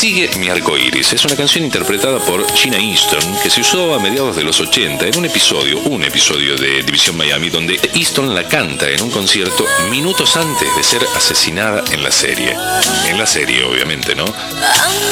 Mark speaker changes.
Speaker 1: Sigue mi arco iris es una canción interpretada por Gina Easton que se usó a mediados de los 80 en un episodio de División Miami, donde Easton la canta en un concierto minutos antes de ser asesinada en la serie. En la serie, obviamente, ¿no?